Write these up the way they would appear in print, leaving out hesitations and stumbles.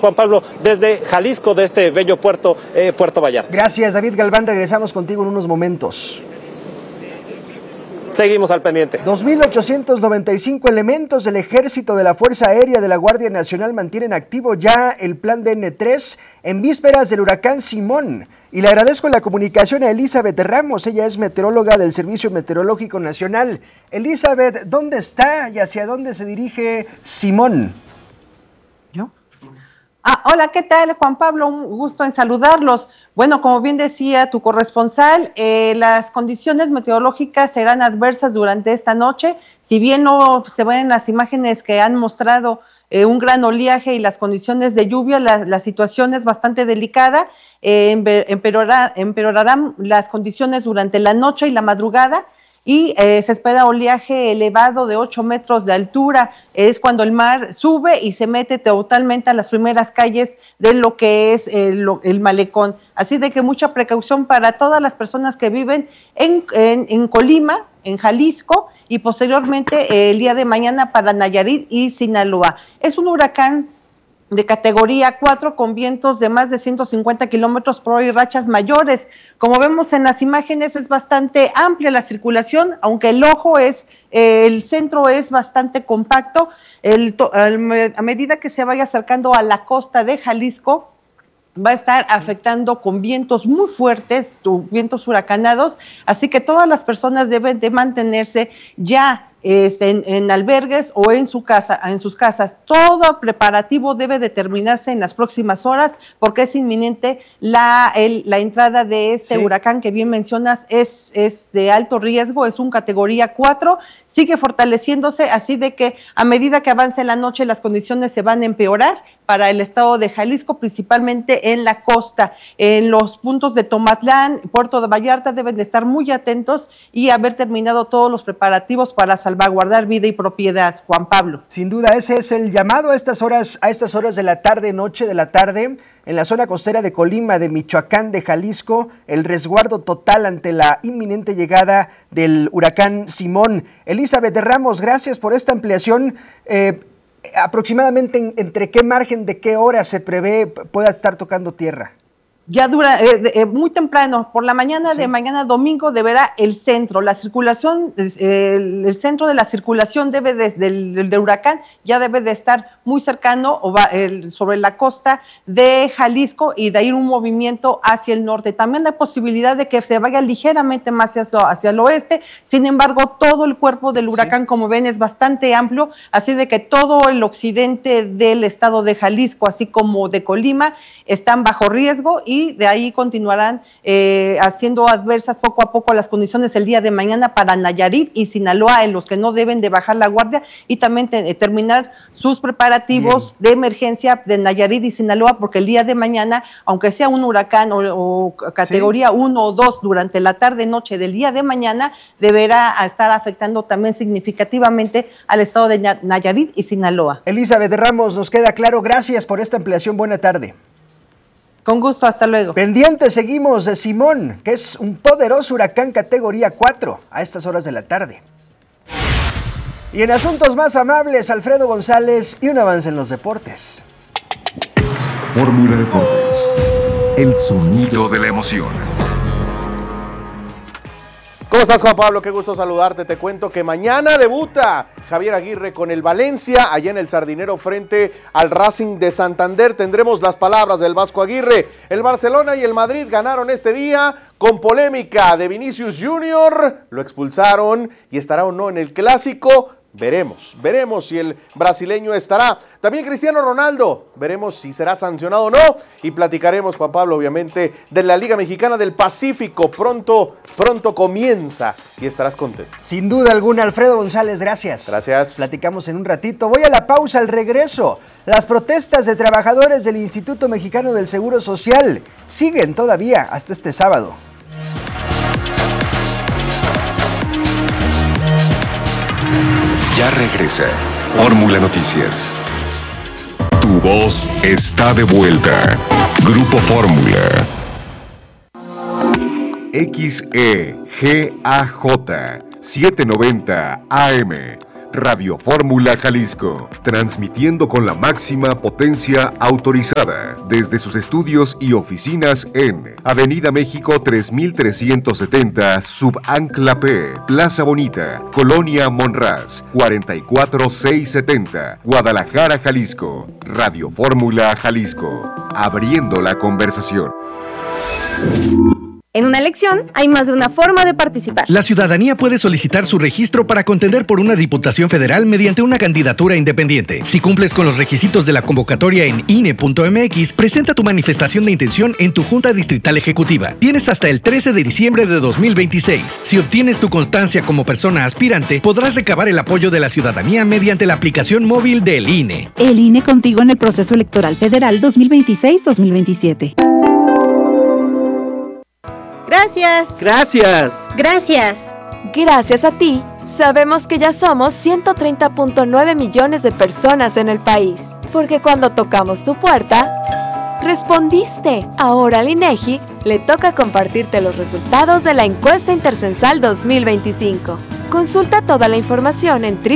Juan Pablo, desde Jalisco, de este bello puerto, Puerto Vallarta. Gracias, David Galván. Regresamos contigo en unos momentos. Seguimos al pendiente. 2.895 elementos del Ejército, de la Fuerza Aérea, de la Guardia Nacional mantienen activo ya el plan DN3 en vísperas del huracán Simón. Y le agradezco la comunicación a Elizabeth Ramos, ella es meteoróloga del Servicio Meteorológico Nacional. Elizabeth, ¿dónde está y hacia dónde se dirige Simón? ¿Yo? Hola, ¿qué tal, Juan Pablo? Un gusto en saludarlos. Bueno, como bien decía tu corresponsal, las condiciones meteorológicas serán adversas durante esta noche. Si bien no se ven las imágenes que han mostrado un gran oleaje y las condiciones de lluvia, la situación es bastante delicada. Empeorarán las condiciones durante la noche y la madrugada. Y se espera oleaje elevado de 8 metros de altura, es cuando el mar sube y se mete totalmente a las primeras calles de lo que es el malecón. Así de que mucha precaución para todas las personas que viven en Colima, en Jalisco, y posteriormente el día de mañana para Nayarit y Sinaloa. Es un huracán de categoría 4 con vientos de más de 150 kilómetros por hora y rachas mayores. Como vemos en las imágenes, es bastante amplia la circulación, aunque el centro es bastante compacto. A medida que se vaya acercando a la costa de Jalisco, va a estar afectando con vientos muy fuertes, vientos huracanados, así que todas las personas deben de mantenerse ya en albergues o en sus casas. Todo preparativo debe determinarse en las próximas horas porque es inminente la entrada de este huracán que bien mencionas, es de alto riesgo, es un categoría 4, sigue fortaleciéndose, así de que a medida que avance la noche las condiciones se van a empeorar para el estado de Jalisco, principalmente en la costa. En los puntos de Tomatlán, Puerto de Vallarta deben de estar muy atentos y haber terminado todos los preparativos para salvaguardar vida y propiedad, Juan Pablo. Sin duda, ese es el llamado a estas horas de la tarde, noche de la tarde, en la zona costera de Colima, de Michoacán, de Jalisco, el resguardo total ante la inminente llegada del huracán Simón. Elizabeth Ramos, gracias por esta ampliación. Aproximadamente entre qué margen de qué hora se prevé pueda estar tocando tierra. Ya dura muy temprano, por la mañana de mañana domingo deberá el centro, la circulación, el centro de la circulación del huracán ya debe de estar muy cercano sobre la costa de Jalisco y de ahí un movimiento hacia el norte. También la posibilidad de que se vaya ligeramente más hacia el oeste, sin embargo todo el cuerpo del huracán, como ven, es bastante amplio, así de que todo el occidente del estado de Jalisco, así como de Colima, están bajo riesgo y de ahí continuarán haciendo adversas poco a poco las condiciones el día de mañana para Nayarit y Sinaloa, en los que no deben de bajar la guardia y también terminar sus preparativos de emergencia de Nayarit y Sinaloa, porque el día de mañana, aunque sea un huracán o categoría 1 o 2 durante la tarde-noche del día de mañana, deberá estar afectando también significativamente al estado de Nayarit y Sinaloa. Elizabeth Ramos, nos queda claro. Gracias por esta ampliación. Buena tarde. Con gusto, hasta luego. Pendientes seguimos de Simón, que es un poderoso huracán categoría 4 a estas horas de la tarde. Y en asuntos más amables, Alfredo González y un avance en los deportes. Fórmula Deportes, el sonido de la emoción. ¿Cómo estás, Juan Pablo? Qué gusto saludarte. Te cuento que mañana debuta Javier Aguirre con el Valencia, allá en el Sardinero frente al Racing de Santander. Tendremos las palabras del Vasco Aguirre. El Barcelona y el Madrid ganaron este día con polémica de Vinicius Junior. Lo expulsaron y estará o no en el Clásico. Veremos si el brasileño estará. También Cristiano Ronaldo, veremos si será sancionado o no. Y platicaremos, Juan Pablo, obviamente, de la Liga Mexicana del Pacífico. Pronto comienza y estarás contento. Sin duda alguna, Alfredo González, gracias. Gracias. Platicamos en un ratito. Voy a la pausa, al regreso. Las protestas de trabajadores del Instituto Mexicano del Seguro Social siguen todavía hasta este sábado. Ya regresa Fórmula Noticias. Tu voz está de vuelta. Grupo Fórmula. XEGAJ 790 AM. Radio Fórmula Jalisco, transmitiendo con la máxima potencia autorizada desde sus estudios y oficinas en Avenida México 3370, Subancla P, Plaza Bonita, Colonia Monraz, 44670, Guadalajara, Jalisco. Radio Fórmula Jalisco, abriendo la conversación. En una elección hay más de una forma de participar. La ciudadanía puede solicitar su registro para contender por una diputación federal mediante una candidatura independiente. Si cumples con los requisitos de la convocatoria en INE.mx, presenta tu manifestación de intención en tu Junta Distrital Ejecutiva. Tienes hasta el 13 de diciembre de 2026. Si obtienes tu constancia como persona aspirante, podrás recabar el apoyo de la ciudadanía mediante la aplicación móvil del INE. El INE contigo en el proceso electoral federal 2026-2027. Gracias. Gracias. Gracias. Gracias a ti, sabemos que ya somos 130.9 millones de personas en el país. Porque cuando tocamos tu puerta, respondiste. Ahora al INEGI le toca compartirte los resultados de la encuesta intercensal 2025. Consulta toda la información en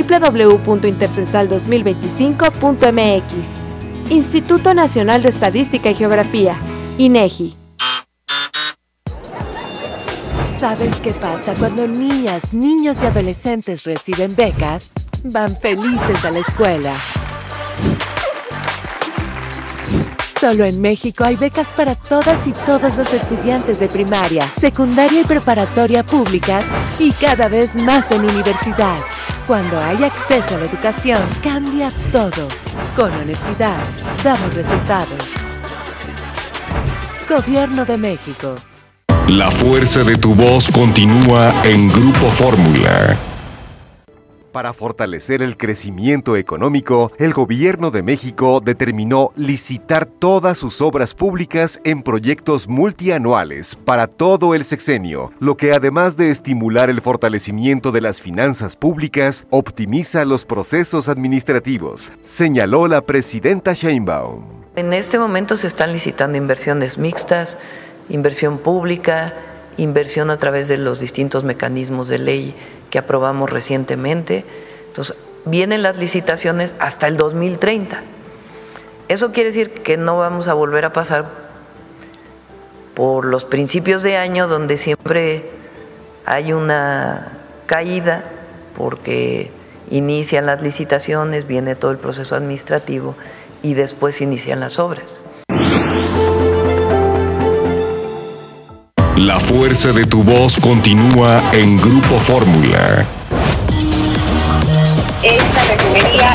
www.intercensal2025.mx. Instituto Nacional de Estadística y Geografía, INEGI. ¿Sabes qué pasa cuando niñas, niños y adolescentes reciben becas? Van felices a la escuela. Solo en México hay becas para todas y todos los estudiantes de primaria, secundaria y preparatoria públicas y cada vez más en universidad. Cuando hay acceso a la educación, cambia todo. Con honestidad, damos resultados. Gobierno de México. La fuerza de tu voz continúa en Grupo Fórmula. Para fortalecer el crecimiento económico, el Gobierno de México determinó licitar todas sus obras públicas en proyectos multianuales para todo el sexenio, lo que además de estimular el fortalecimiento de las finanzas públicas, optimiza los procesos administrativos, señaló la presidenta Sheinbaum. En este momento se están licitando inversiones mixtas, inversión pública, inversión a través de los distintos mecanismos de ley que aprobamos recientemente. Entonces, vienen las licitaciones hasta el 2030. Eso quiere decir que no vamos a volver a pasar por los principios de año donde siempre hay una caída porque inician las licitaciones, viene todo el proceso administrativo y después inician las obras. La fuerza de tu voz continúa en Grupo Fórmula. Esta refinería...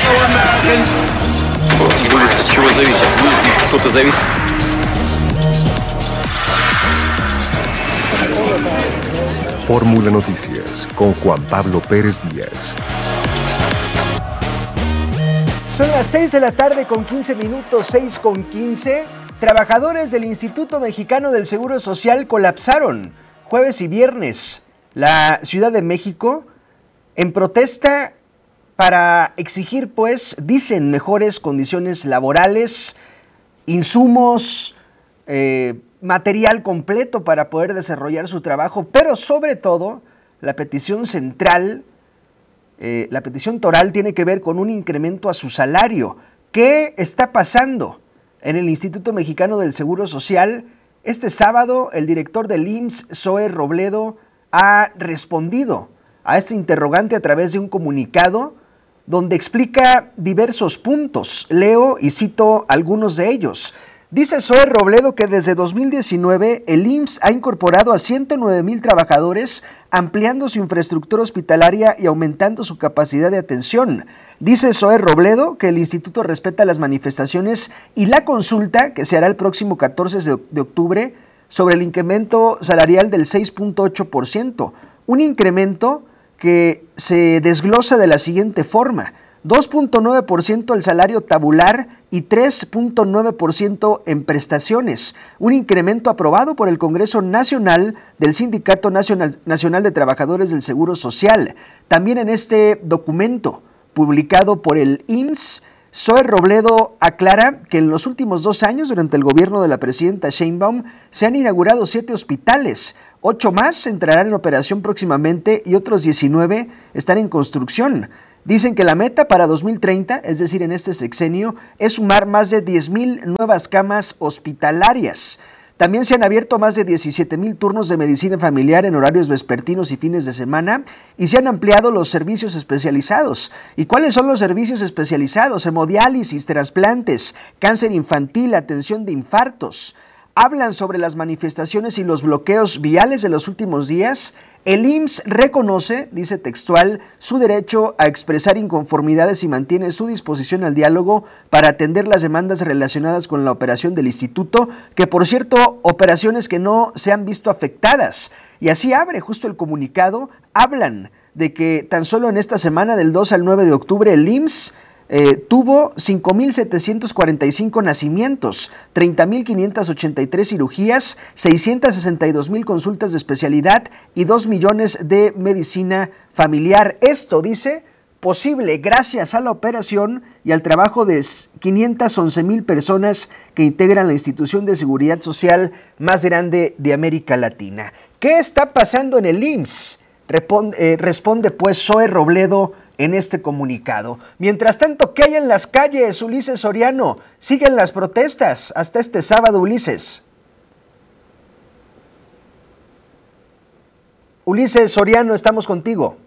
Fórmula Noticias con Juan Pablo Pérez Díaz. Son las 6 de la tarde con 15 minutos, 6:15. Trabajadores del Instituto Mexicano del Seguro Social colapsaron jueves y viernes la Ciudad de México en protesta para exigir, pues, dicen, mejores condiciones laborales, insumos, material completo para poder desarrollar su trabajo, pero sobre todo la petición central, la petición toral tiene que ver con un incremento a su salario. ¿Qué está pasando en el Instituto Mexicano del Seguro Social? Este sábado, el director del IMSS, Zoe Robledo, ha respondido a este interrogante a través de un comunicado donde explica diversos puntos. Leo y cito algunos de ellos. Dice Zoe Robledo que desde 2019 el IMSS ha incorporado a 109,000 trabajadores, ampliando su infraestructura hospitalaria y aumentando su capacidad de atención. Dice Zoe Robledo que el instituto respeta las manifestaciones y la consulta que se hará el próximo 14 de octubre sobre el incremento salarial del 6.8%, un incremento que se desglosa de la siguiente forma: 2.9% el salario tabular y 3.9% en prestaciones, un incremento aprobado por el Congreso Nacional del Sindicato Nacional de Trabajadores del Seguro Social. También en este documento publicado por el IMSS, Zoe Robledo aclara que en los últimos 2 años, durante el gobierno de la presidenta Sheinbaum, se han inaugurado 7 hospitales, 8 más entrarán en operación próximamente y otros 19 están en construcción. Dicen que la meta para 2030, es decir, en este sexenio, es sumar más de 10,000 nuevas camas hospitalarias. También se han abierto más de 17,000 turnos de medicina familiar en horarios vespertinos y fines de semana y se han ampliado los servicios especializados. ¿Y cuáles son los servicios especializados? Hemodiálisis, trasplantes, cáncer infantil, atención de infartos. Hablan sobre las manifestaciones y los bloqueos viales de los últimos días. El IMSS reconoce, dice textual, su derecho a expresar inconformidades y mantiene su disposición al diálogo para atender las demandas relacionadas con la operación del instituto, que por cierto, operaciones que no se han visto afectadas. Y así abre justo el comunicado, hablan de que tan solo en esta semana del 2 al 9 de octubre el IMSS tuvo 5,745 nacimientos, 30,583 cirugías, 662,000 consultas de especialidad y 2 millones de medicina familiar. Esto, dice, posible gracias a la operación y al trabajo de 511,000 personas que integran la institución de seguridad social más grande de América Latina. ¿Qué está pasando en el IMSS? Responde pues Zoe Robledo en este comunicado. Mientras tanto, ¿qué hay en las calles, Ulises Soriano? Siguen las protestas hasta este sábado, Ulises. Ulises Soriano, estamos contigo.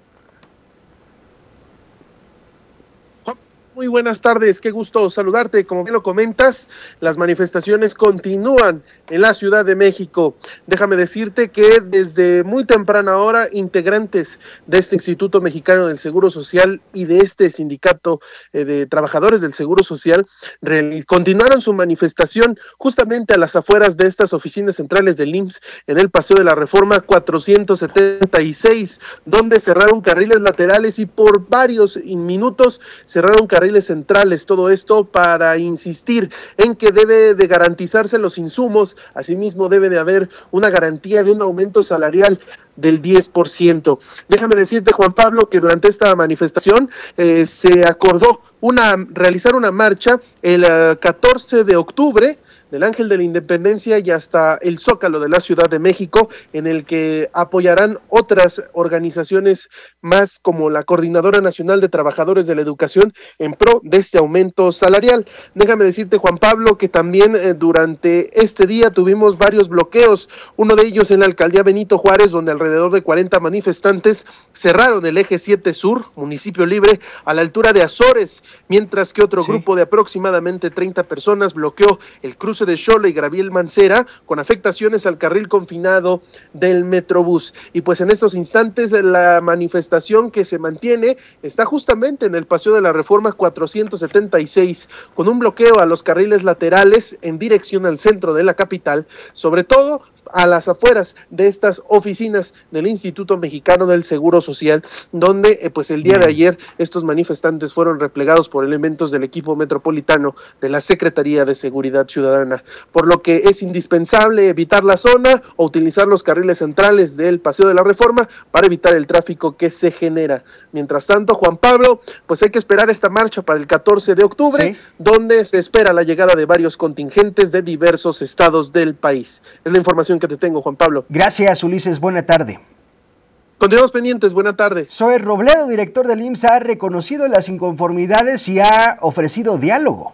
Muy buenas tardes, qué gusto saludarte. Como bien lo comentas, las manifestaciones continúan en la Ciudad de México. Déjame decirte que desde muy temprana hora, integrantes de este Instituto Mexicano del Seguro Social y de este sindicato de trabajadores del Seguro Social continuaron su manifestación justamente a las afueras de estas oficinas centrales del IMSS en el Paseo de la Reforma 476, donde cerraron carriles laterales y por varios minutos cerraron carriles centrales, todo esto para insistir en que debe de garantizarse los insumos, asimismo debe de haber una garantía de un aumento salarial del 10%. Déjame decirte, Juan Pablo, que durante esta manifestación se acordó realizar una marcha el 14 de octubre del Ángel de la Independencia y hasta el Zócalo de la Ciudad de México, en el que apoyarán otras organizaciones más como la Coordinadora Nacional de Trabajadores de la Educación en pro de este aumento salarial. Déjame decirte, Juan Pablo, que también durante este día tuvimos varios bloqueos, uno de ellos en la Alcaldía Benito Juárez, donde alrededor de 40 manifestantes cerraron el eje 7 Sur, municipio libre, a la altura de Azores, mientras que otro grupo de aproximadamente 30 personas bloqueó el cruce de Xola y Gabriel Mancera con afectaciones al carril confinado del Metrobús. Y pues en estos instantes la manifestación que se mantiene está justamente en el Paseo de la Reforma 476 con un bloqueo a los carriles laterales en dirección al centro de la capital, sobre todo a las afueras de estas oficinas del Instituto Mexicano del Seguro Social, donde pues el día de ayer estos manifestantes fueron replegados por elementos del equipo metropolitano de la Secretaría de Seguridad Ciudadana, por lo que es indispensable evitar la zona o utilizar los carriles centrales del Paseo de la Reforma para evitar el tráfico que se genera. Mientras tanto, Juan Pablo, pues hay que esperar esta marcha para el 14 de octubre, donde se espera la llegada de varios contingentes de diversos estados del país. Es la información que te tengo, Juan Pablo. Gracias, Ulises. Buena tarde. Continuamos pendientes. Buena tarde. Zoe Robledo, director del IMSS, ha reconocido las inconformidades y ha ofrecido diálogo.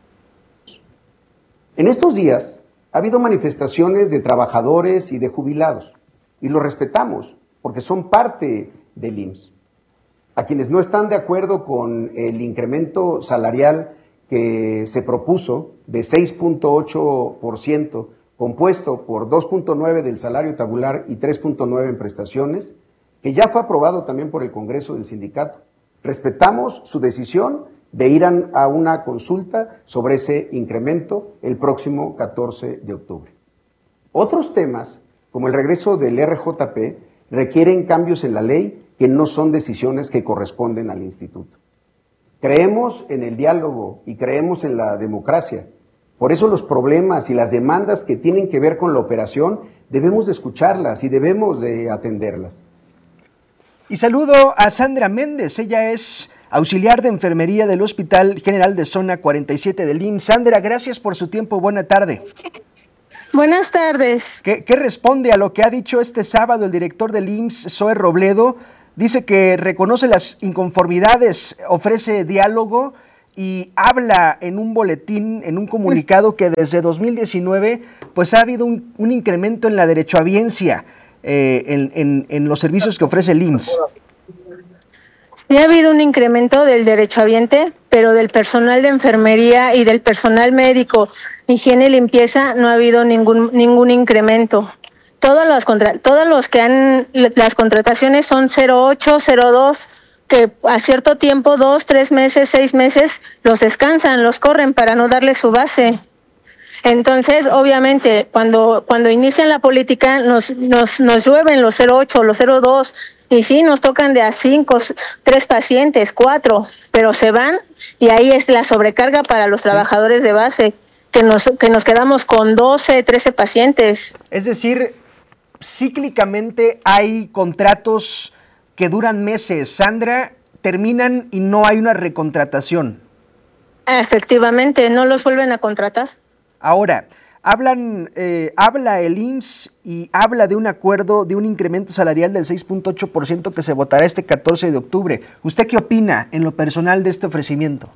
En estos días ha habido manifestaciones de trabajadores y de jubilados y lo respetamos porque son parte del IMSS. A quienes no están de acuerdo con el incremento salarial que se propuso de 6.8%, compuesto por 2.9 del salario tabular y 3.9 en prestaciones, que ya fue aprobado también por el Congreso del Sindicato. Respetamos su decisión de ir a una consulta sobre ese incremento el próximo 14 de octubre. Otros temas, como el regreso del RJP, requieren cambios en la ley que no son decisiones que corresponden al instituto. Creemos en el diálogo y creemos en la democracia. Por eso los problemas y las demandas que tienen que ver con la operación debemos de escucharlas y debemos de atenderlas. Y saludo a Sandra Méndez, ella es auxiliar de enfermería del Hospital General de Zona 47 del IMSS. Sandra, gracias por su tiempo, buena tarde. Buenas tardes. ¿Qué responde a lo que ha dicho este sábado el director del IMSS, Zoe Robledo, Dice que reconoce las inconformidades, ofrece diálogo y habla en un boletín, en un comunicado, que desde 2019 pues ha habido un incremento en la derechohabiencia en los servicios que ofrece el IMSS. Sí ha habido un incremento del derechohabiente, pero del personal de enfermería y del personal médico, higiene y limpieza no ha habido ningún incremento. Las contrataciones son 08, 02, que a cierto tiempo, 2, 3 meses, 6 meses, los descansan, los corren para no darles su base. Entonces, obviamente, cuando inician la política, nos llueven los 08, los 02, y sí, nos tocan de a 5, 3 pacientes, 4, pero se van, y ahí es la sobrecarga para los trabajadores de base, que nos quedamos con 12, 13 pacientes. Es decir, cíclicamente hay contratos que duran meses, Sandra, terminan y no hay una recontratación. Efectivamente, no los vuelven a contratar. Ahora, habla el IMSS y habla de un acuerdo de un incremento salarial del 6.8% que se votará este 14 de octubre. ¿Usted qué opina en lo personal de este ofrecimiento?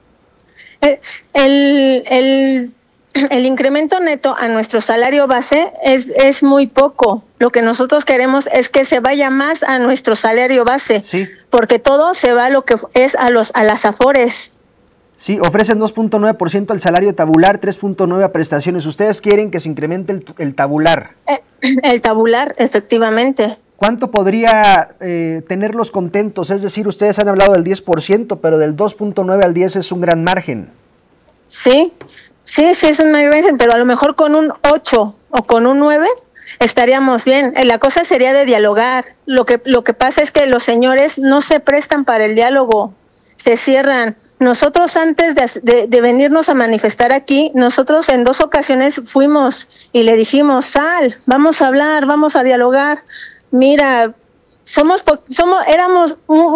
El incremento neto a nuestro salario base es muy poco. Lo que nosotros queremos es que se vaya más a nuestro salario base, sí, porque todo se va a lo que es a las afores. Sí, ofrecen 2.9% al salario tabular, 3.9% a prestaciones. Ustedes quieren que se incremente el tabular. El tabular, efectivamente. ¿Cuánto podría tenerlos contentos? Es decir, ustedes han hablado del 10%, pero del 2.9 al 10 es un gran margen. Sí, es un gran margen, pero a lo mejor con un 8 o con un 9 estaríamos bien. La cosa sería de dialogar. Lo que pasa es que los señores no se prestan para el diálogo, se cierran. Nosotros antes de venirnos a manifestar aquí, nosotros en 2 ocasiones fuimos y le dijimos, sal, vamos a hablar, vamos a dialogar. Mira, éramos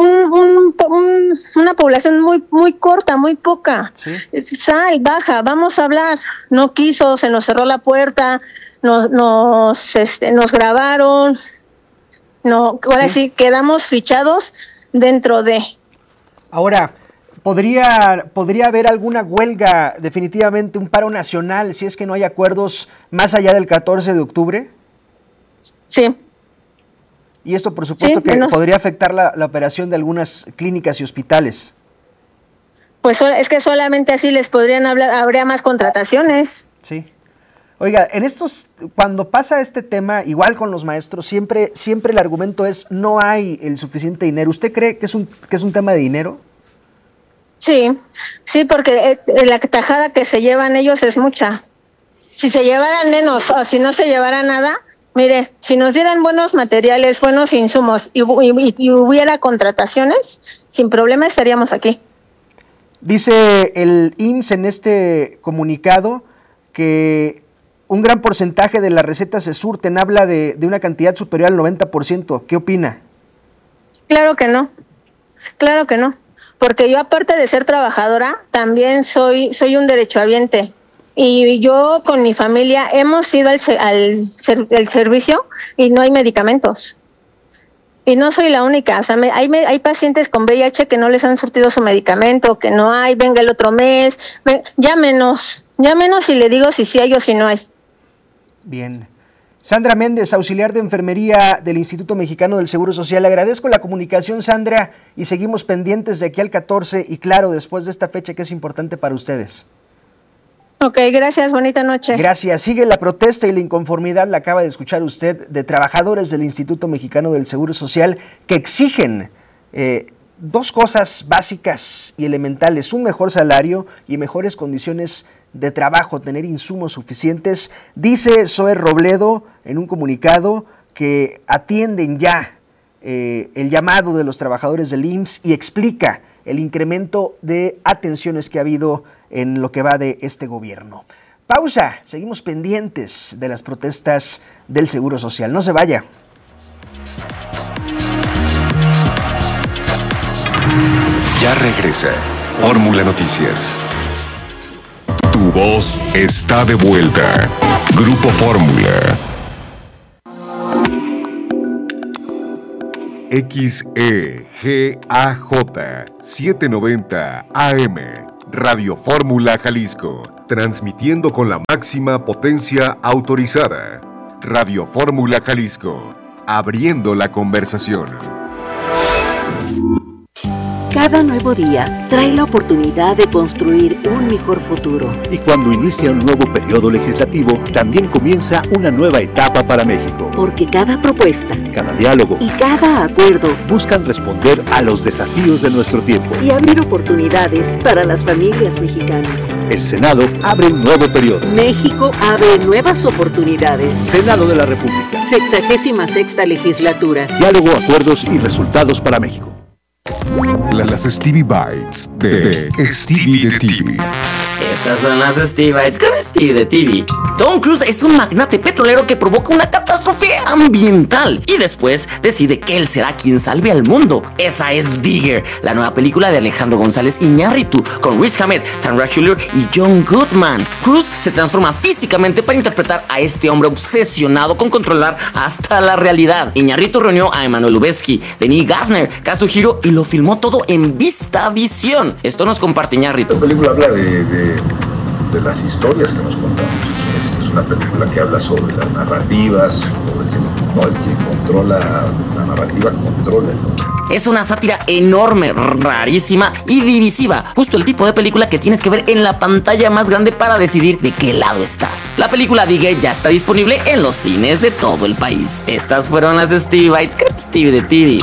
una población muy corta, muy poca. ¿Sí? Sal, baja, vamos a hablar. No quiso, se nos cerró la puerta, nos grabaron. No, ahora sí, quedamos fichados dentro de. Ahora, ¿podría haber alguna huelga, definitivamente un paro nacional, si es que no hay acuerdos más allá del 14 de octubre? Sí. Y esto, por supuesto, que podría afectar la operación de algunas clínicas y hospitales. Pues es que solamente así les podrían hablar, habría más contrataciones. Sí. Oiga, cuando pasa este tema, igual con los maestros, siempre el argumento es no hay el suficiente dinero. ¿Usted cree que es un tema de dinero? Sí, porque la tajada que se llevan ellos es mucha. Si se llevaran menos o si no se llevara nada, mire, si nos dieran buenos materiales, buenos insumos y hubiera contrataciones, sin problema estaríamos aquí. Dice el IMSS en este comunicado que un gran porcentaje de las recetas se surten, habla de una cantidad superior al 90%. ¿Qué opina? Claro que no, porque yo, aparte de ser trabajadora, también soy un derechohabiente. Y yo con mi familia hemos ido al servicio y no hay medicamentos. Y no soy la única, o sea, hay pacientes con VIH que no les han surtido su medicamento, que no hay, venga el otro mes, llámenos y le digo si sí hay o si no hay. Bien. Sandra Méndez, auxiliar de enfermería del Instituto Mexicano del Seguro Social. Le agradezco la comunicación, Sandra, y seguimos pendientes de aquí al 14 y claro, después de esta fecha que es importante para ustedes. Ok, gracias, bonita noche. Gracias. Sigue la protesta y la inconformidad, la acaba de escuchar usted, de trabajadores del Instituto Mexicano del Seguro Social que exigen 2 cosas básicas y elementales: un mejor salario y mejores condiciones de trabajo, tener insumos suficientes. Dice Zoe Robledo en un comunicado que atienden ya el llamado de los trabajadores del IMSS y explica el incremento de atenciones que ha habido en lo que va de este gobierno. Pausa, seguimos pendientes de las protestas del Seguro Social. No se vaya. Ya regresa Fórmula Noticias. Tu voz está de vuelta. Grupo Fórmula. XEGAJ 790 AM, Radio Fórmula Jalisco, transmitiendo con la máxima potencia autorizada. Radio Fórmula Jalisco, abriendo la conversación. Cada nuevo día trae la oportunidad de construir un mejor futuro. Y cuando inicia un nuevo periodo legislativo, también comienza una nueva etapa para México. Porque cada propuesta, cada diálogo y cada acuerdo buscan responder a los desafíos de nuestro tiempo y abrir oportunidades para las familias mexicanas. El Senado abre un nuevo periodo. México abre nuevas oportunidades. Senado de la República. 66ª legislatura. Diálogo, acuerdos y resultados para México. Las Stevie Bites de Stevie de TV. Estas son las Stevie Bites con Stevie de TV. Tom Cruise es un magnate petrolero que provoca una catástrofe ambiental y después decide que él será quien salve al mundo. Esa es Digger, la nueva película de Alejandro González Iñárritu con Riz Ahmed, Sandra Hüller y John Goodman. Cruise se transforma físicamente para interpretar a este hombre obsesionado con controlar hasta la realidad. Iñárritu reunió a Emmanuel Lubezki, Denis Gassner, Kazuhiro y lo filmó todo en VistaVision. Esto nos comparte Iñárritu. Esta película habla de las historias que nos contamos. Es una película que habla sobre las narrativas, sobre el que controla la narrativa, controla el mundo. Es una sátira enorme, rarísima y divisiva. Justo el tipo de película que tienes que ver en la pantalla más grande para decidir de qué lado estás. La película Digger ya está disponible en los cines de todo el país. Estas fueron las Stevie Bites con Stevie de TV.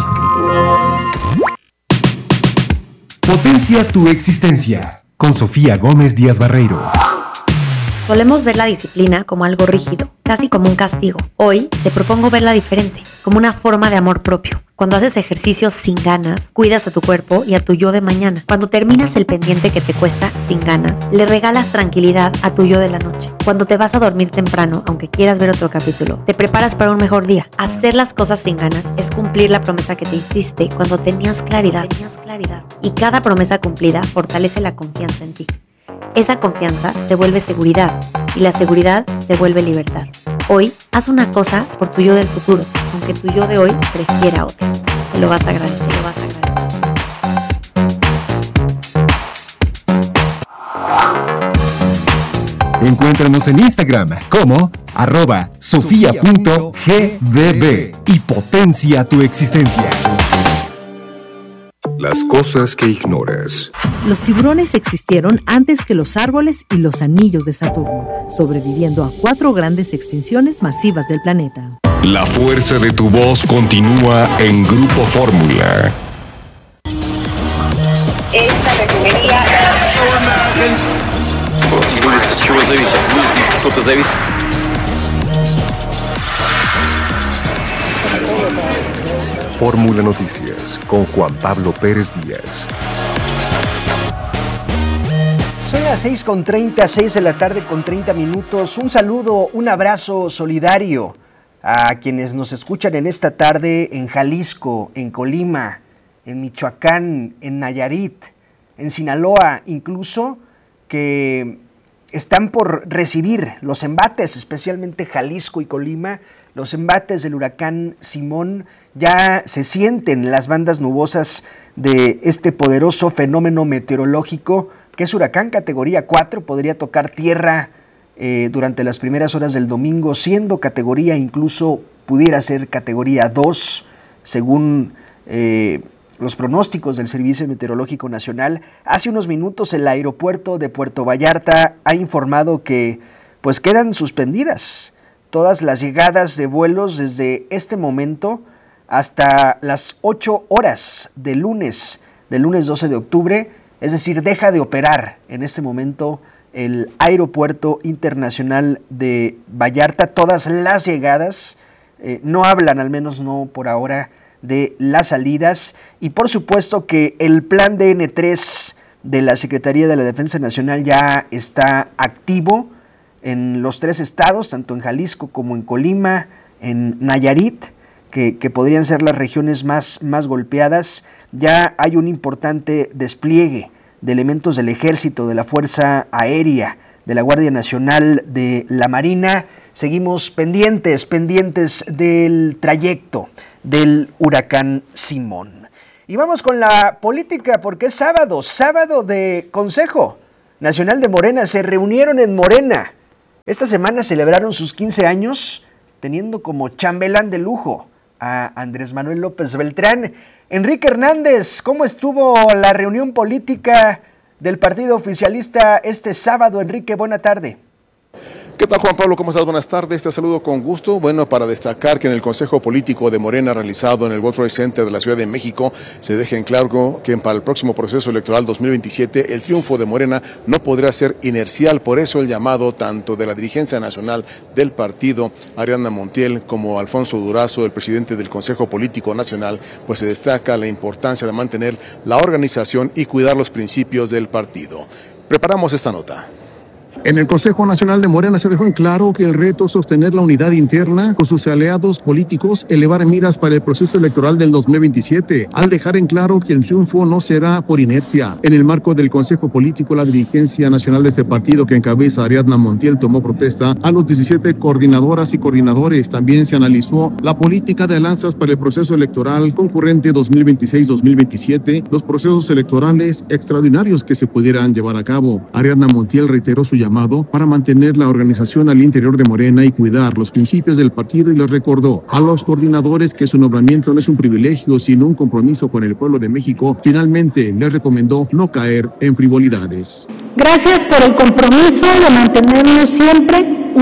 Potencia tu existencia. Con Sofía Gómez Díaz Barreiro. Solemos ver la disciplina como algo rígido, casi como un castigo. Hoy te propongo verla diferente, como una forma de amor propio. Cuando haces ejercicios sin ganas, cuidas a tu cuerpo y a tu yo de mañana. Cuando terminas el pendiente que te cuesta sin ganas, le regalas tranquilidad a tu yo de la noche. Cuando te vas a dormir temprano, aunque quieras ver otro capítulo, te preparas para un mejor día. Hacer las cosas sin ganas es cumplir la promesa que te hiciste cuando tenías claridad. Y cada promesa cumplida fortalece la confianza en ti. Esa confianza te vuelve seguridad y la seguridad se vuelve libertad. Hoy, haz una cosa por tu yo del futuro, aunque tu yo de hoy prefiera otra. Te lo vas a agradecer, Encuéntranos en Instagram como @sofia.gbb y potencia tu existencia. Las cosas que ignoras. Los tiburones existieron antes que los árboles y los anillos de Saturno, sobreviviendo a 4 grandes extinciones masivas del planeta. La fuerza de tu voz continúa en Grupo Fórmula. Esta refinería... Fórmula Noticias con Juan Pablo Pérez Díaz. Son las 6:30, 6 de la tarde con 30 minutos. Un saludo, un abrazo solidario a quienes nos escuchan en esta tarde en Jalisco, en Colima, en Michoacán, en Nayarit, en Sinaloa, incluso, que están por recibir los embates, especialmente Jalisco y Colima, los embates del huracán Simón. Ya se sienten las bandas nubosas de este poderoso fenómeno meteorológico que es huracán categoría 4, podría tocar tierra durante las primeras horas del domingo, siendo categoría, incluso pudiera ser categoría 2, según los pronósticos del Servicio Meteorológico Nacional. Hace unos minutos el aeropuerto de Puerto Vallarta ha informado que pues quedan suspendidas todas las llegadas de vuelos desde este momento hasta las 8 horas del lunes 12 de octubre, es decir, deja de operar en este momento el Aeropuerto Internacional de Vallarta. Todas las llegadas no hablan, al menos no por ahora, de las salidas, y por supuesto que el plan DN3 de la Secretaría de la Defensa Nacional ya está activo en los 3 estados, tanto en Jalisco como en Colima, en Nayarit, que podrían ser las regiones más golpeadas. Ya hay un importante despliegue de elementos del Ejército, de la Fuerza Aérea, de la Guardia Nacional, de la Marina. Seguimos pendientes del trayecto del huracán Simón. Y vamos con la política porque es sábado de Consejo Nacional de Morena. Se reunieron en Morena. Esta semana celebraron sus 15 años teniendo como chambelán de lujo a Andrés Manuel López Beltrán. Enrique Hernández, ¿cómo estuvo la reunión política del partido oficialista este sábado? Enrique, buena tarde. ¿Qué tal, Juan Pablo? ¿Cómo estás? Buenas tardes, te saludo con gusto. Bueno, para destacar que en el Consejo Político de Morena realizado en el World Trade Center de la Ciudad de México, se deja en claro que para el próximo proceso electoral 2027 el triunfo de Morena no podrá ser inercial. Por eso el llamado tanto de la dirigencia nacional del partido, Ariadna Montiel, como Alfonso Durazo, el presidente del Consejo Político Nacional, pues se destaca la importancia de mantener la organización y cuidar los principios del partido. Preparamos esta nota. En el Consejo Nacional de Morena se dejó en claro que el reto es sostener la unidad interna con sus aliados políticos, elevar miras para el proceso electoral del 2027, al dejar en claro que el triunfo no será por inercia. En el marco del Consejo Político, la dirigencia nacional de este partido que encabeza Ariadna Montiel tomó protesta a los 17 coordinadoras y coordinadores. También se analizó la política de alianzas para el proceso electoral concurrente 2026-2027, los procesos electorales extraordinarios que se pudieran llevar a cabo. Ariadna Montiel reiteró su llamado para mantener la organización al interior de Morena y cuidar los principios del partido, y les recordó a los coordinadores que su nombramiento no es un privilegio sino un compromiso con el pueblo de México. Finalmente les recomendó no caer en frivolidades. Gracias por el compromiso de mantenernos siempre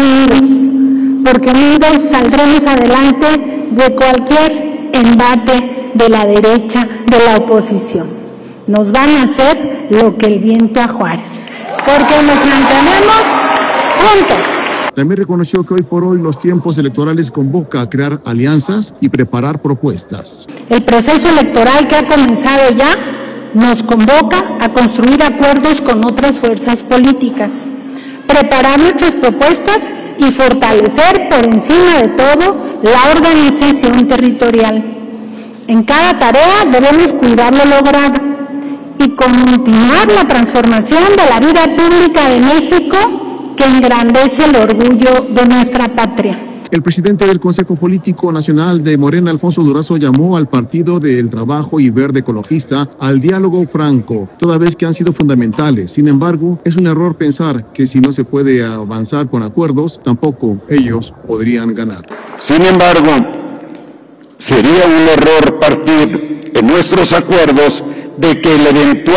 unidos, porque unidos saldremos adelante de cualquier embate de la derecha, de la oposición. Nos van a hacer lo que el viento a Juárez, porque nos mantenemos juntos. También reconoció que hoy por hoy los tiempos electorales convoca a crear alianzas y preparar propuestas. El proceso electoral que ha comenzado ya nos convoca a construir acuerdos con otras fuerzas políticas, preparar nuestras propuestas y fortalecer por encima de todo la organización territorial. En cada tarea debemos cuidar lo logrado y continuar la transformación de la vida pública de México que engrandece el orgullo de nuestra patria. El presidente del Consejo Político Nacional de Morena, Alfonso Durazo, llamó al Partido del Trabajo y Verde Ecologista al diálogo franco, toda vez que han sido fundamentales. Sin embargo, es un error pensar que si no se puede avanzar con acuerdos, tampoco ellos podrían ganar. Sin embargo, sería un error partir en nuestros acuerdos de que el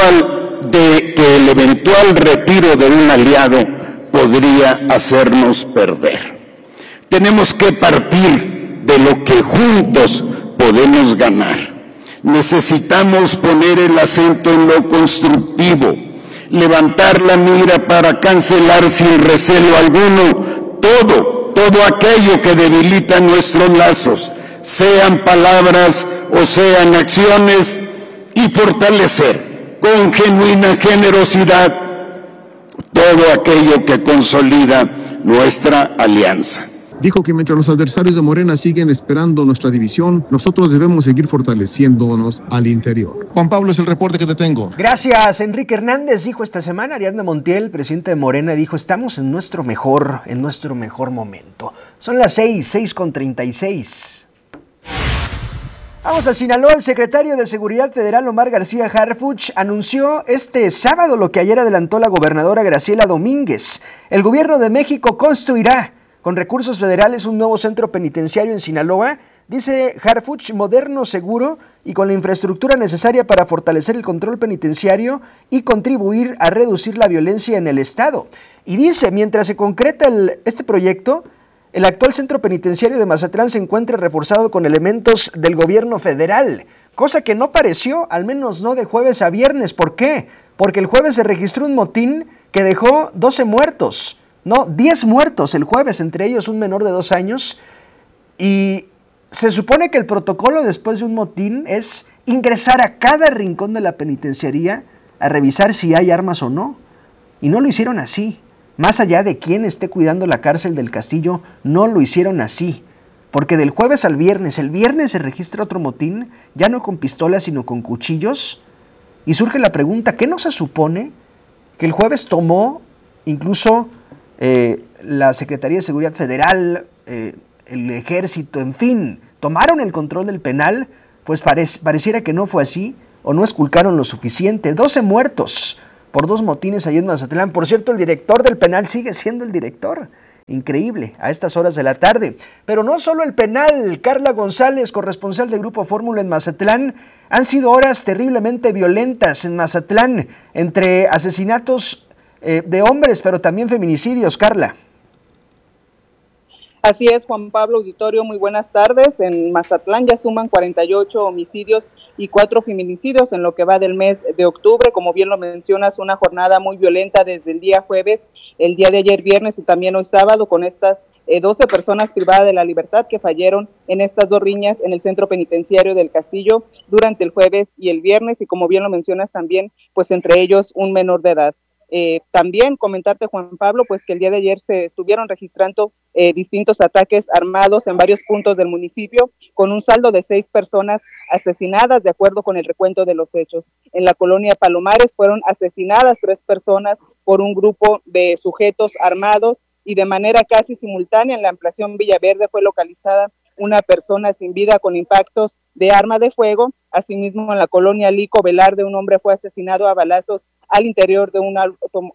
eventual retiro de un aliado podría hacernos perder. Tenemos que partir de lo que juntos podemos ganar. Necesitamos poner el acento en lo constructivo, levantar la mira para cancelar sin recelo alguno todo aquello que debilita nuestros lazos, sean palabras o sean acciones, y fortalecer con genuina generosidad todo aquello que consolida nuestra alianza. Dijo que mientras los adversarios de Morena siguen esperando nuestra división, nosotros debemos seguir fortaleciéndonos al interior. Juan Pablo, es el reporte que te tengo. Gracias, Enrique Hernández. Dijo esta semana Ariadna Montiel, presidente de Morena, dijo: estamos en nuestro mejor momento. Son las 6:36. Vamos a Sinaloa. El secretario de Seguridad Federal, Omar García Harfuch, anunció este sábado lo que ayer adelantó la gobernadora Graciela Domínguez. El gobierno de México construirá con recursos federales un nuevo centro penitenciario en Sinaloa, dice Harfuch, moderno, seguro y con la infraestructura necesaria para fortalecer el control penitenciario y contribuir a reducir la violencia en el estado. Y dice, mientras se concreta este proyecto, el actual centro penitenciario de Mazatlán se encuentra reforzado con elementos del gobierno federal, cosa que no pareció, al menos no de jueves a viernes. ¿Por qué? Porque el jueves se registró un motín que dejó 10 muertos el jueves, entre ellos un menor de 2 años, y se supone que el protocolo después de un motín es ingresar a cada rincón de la penitenciaría a revisar si hay armas o no, y no lo hicieron así. Más allá de quién esté cuidando la cárcel del Castillo, no lo hicieron así, porque del jueves al viernes, el viernes se registra otro motín, ya no con pistolas sino con cuchillos, y surge la pregunta, ¿qué no se supone que el jueves tomó incluso la Secretaría de Seguridad Federal, el Ejército, en fin, tomaron el control del penal, pues pareciera que no fue así o no esculcaron lo suficiente. 12 muertos por 2 motines allí en Mazatlán. Por cierto, el director del penal sigue siendo el director. Increíble, a estas horas de la tarde. Pero no solo el penal. Carla González, corresponsal de Grupo Fórmula en Mazatlán. Han sido horas terriblemente violentas en Mazatlán, entre asesinatos de hombres, pero también feminicidios. Carla. Así es, Juan Pablo, auditorio, muy buenas tardes. En Mazatlán ya suman 48 homicidios y 4 feminicidios en lo que va del mes de octubre. Como bien lo mencionas, una jornada muy violenta desde el día jueves, el día de ayer viernes y también hoy sábado, con estas 12 personas privadas de la libertad que fallaron en estas 2 riñas en el centro penitenciario del Castillo durante el jueves y el viernes, y como bien lo mencionas también, pues entre ellos un menor de edad. También comentarte, Juan Pablo, pues que el día de ayer se estuvieron registrando distintos ataques armados en varios puntos del municipio, con un saldo de 6 personas asesinadas, de acuerdo con el recuento de los hechos. En la colonia Palomares fueron asesinadas 3 personas por un grupo de sujetos armados, y de manera casi simultánea en la ampliación Villaverde fue localizada una persona sin vida con impactos de arma de fuego. Asimismo, en la colonia Lico Velarde, un hombre fue asesinado a balazos al interior de un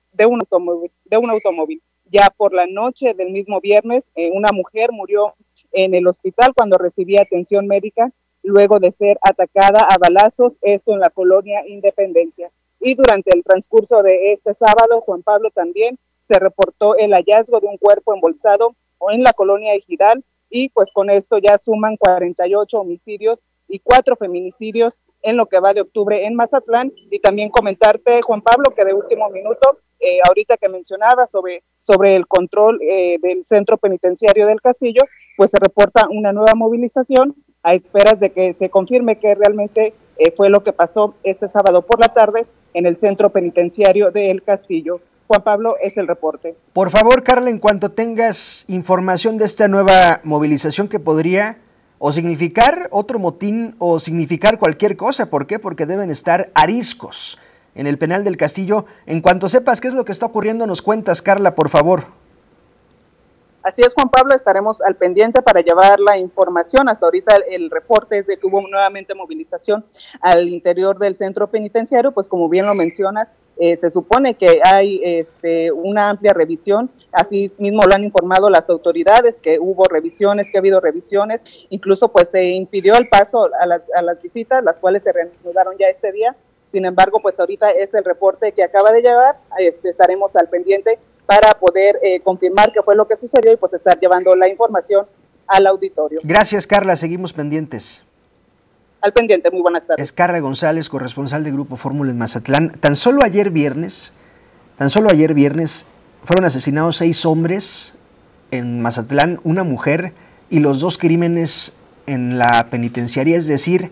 automóvil. Ya por la noche del mismo viernes, una mujer murió en el hospital cuando recibía atención médica luego de ser atacada a balazos, esto en la colonia Independencia. Y durante el transcurso de este sábado, Juan Pablo, también se reportó el hallazgo de un cuerpo embolsado en la colonia Ejidal, y pues con esto ya suman 48 homicidios y 4 feminicidios en lo que va de octubre en Mazatlán. Y también comentarte, Juan Pablo, que de último minuto, ahorita que mencionaba sobre el control del centro penitenciario del Castillo, pues se reporta una nueva movilización a esperas de que se confirme que realmente fue lo que pasó este sábado por la tarde en el centro penitenciario del Castillo. Juan Pablo, es el reporte. Por favor, Carla, en cuanto tengas información de esta nueva movilización que podría o significar otro motín o significar cualquier cosa. ¿Por qué? Porque deben estar ariscos en el penal del Castillo. En cuanto sepas qué es lo que está ocurriendo, nos cuentas, Carla, por favor. Así es, Juan Pablo, estaremos al pendiente para llevar la información. Hasta ahorita el reporte es de que hubo nuevamente movilización al interior del centro penitenciario, pues como bien lo mencionas, se supone que hay una amplia revisión. Así mismo lo han informado las autoridades, que hubo revisiones, que ha habido revisiones, incluso pues se impidió el paso a las visitas, las cuales se reanudaron ya ese día. Sin embargo, pues ahorita es el reporte que acaba de llegar, estaremos al pendiente para poder confirmar qué fue lo que sucedió y pues estar llevando la información al auditorio. Gracias, Carla, seguimos pendientes. Al pendiente, muy buenas tardes. Es Carla González, corresponsal de Grupo Fórmula en Mazatlán. Tan solo ayer viernes, fueron asesinados 6 hombres en Mazatlán, una mujer, y los 2 crímenes en la penitenciaría, es decir,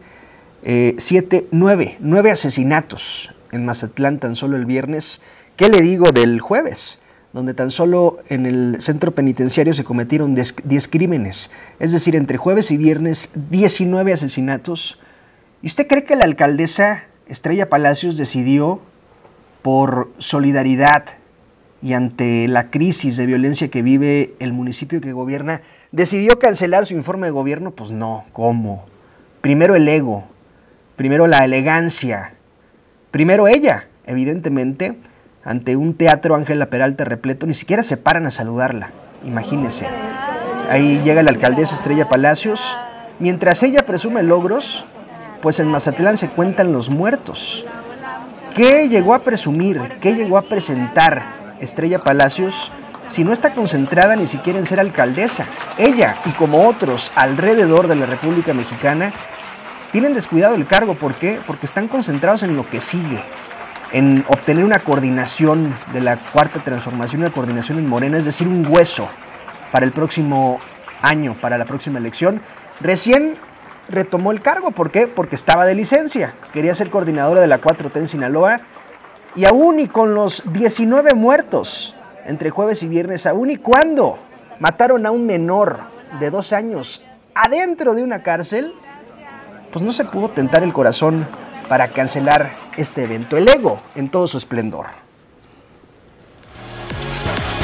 9 asesinatos en Mazatlán tan solo el viernes. ¿Qué le digo del jueves? Donde tan solo en el centro penitenciario se cometieron 10 crímenes, es decir, entre jueves y viernes 19 asesinatos. ¿Y usted cree que la alcaldesa Estrella Palacios decidió, por solidaridad y ante la crisis de violencia que vive el municipio que gobierna, decidió cancelar su informe de gobierno? Pues no, ¿cómo? Primero el ego, primero la elegancia, primero ella, evidentemente. Ante un teatro Ángela Peralta repleto, ni siquiera se paran a saludarla, imagínense. Ahí llega la alcaldesa Estrella Palacios. Mientras ella presume logros, pues en Mazatlán se cuentan los muertos. ¿Qué llegó a presumir? ¿Qué llegó a presentar Estrella Palacios si no está concentrada ni siquiera en ser alcaldesa? Ella y como otros alrededor de la República Mexicana tienen descuidado el cargo. ¿Por qué? Porque están concentrados en lo que sigue, en obtener una coordinación de la Cuarta Transformación, una coordinación en Morena, es decir, un hueso para el próximo año, para la próxima elección. Recién retomó el cargo, ¿por qué? Porque estaba de licencia, quería ser coordinadora de la 4T en Sinaloa, y aún y con los 19 muertos entre jueves y viernes, aún y cuando mataron a un menor de 2 años adentro de una cárcel, pues no se pudo tentar el corazón para cancelar este evento. El ego en todo su esplendor.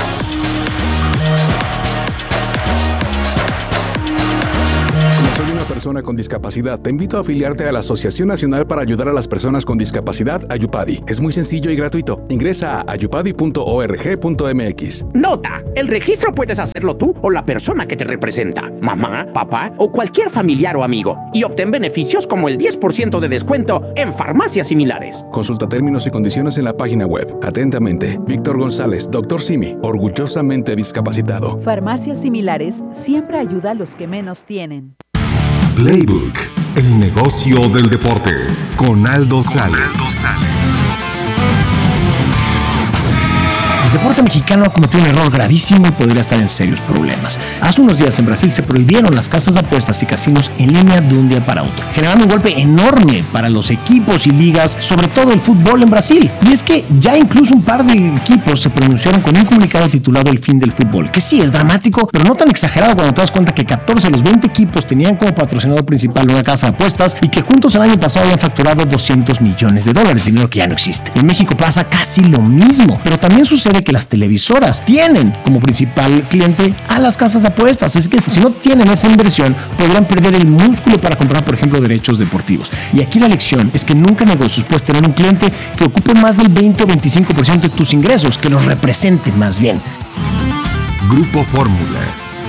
Soy una persona con discapacidad, te invito a afiliarte a la Asociación Nacional para Ayudar a las Personas con Discapacidad, Ayupadi. Es muy sencillo y gratuito. Ingresa a ayupadi.org.mx. Nota: el registro puedes hacerlo tú o la persona que te representa, mamá, papá o cualquier familiar o amigo, y obtén beneficios como el 10% de descuento en farmacias similares. Consulta términos y condiciones en la página web. Atentamente, Víctor González, Dr. Simi, orgullosamente discapacitado. Farmacias Similares siempre ayuda a los que menos tienen. Playbook, el negocio del deporte, con Aldo Sales. El deporte mexicano ha cometido un error gravísimo y podría estar en serios problemas. Hace unos días en Brasil se prohibieron las casas de apuestas y casinos en línea de un día para otro, generando un golpe enorme para los equipos y ligas, sobre todo el fútbol en Brasil. Y es que ya incluso un par de equipos se pronunciaron con un comunicado titulado El fin del fútbol, que sí es dramático, pero no tan exagerado cuando te das cuenta que 14 de los 20 equipos tenían como patrocinador principal una casa de apuestas y que juntos el año pasado habían facturado $200 millones, dinero que ya no existe. En México pasa casi lo mismo, pero también sucede que las televisoras tienen como principal cliente a las casas de apuestas. Es que si no tienen esa inversión, podrán perder el músculo para comprar, por ejemplo, derechos deportivos. Y aquí la lección es que nunca en negocios puedes tener un cliente que ocupe más del 20 o 25% de tus ingresos, que los represente más bien. Grupo Fórmula.